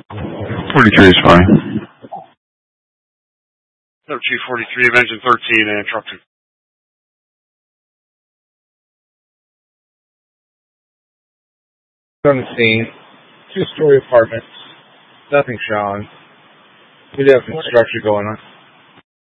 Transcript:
43 is fine. 1343 of engine 13 and truck 2. On the scene, 2-story apartments, nothing shown. We do have construction going on.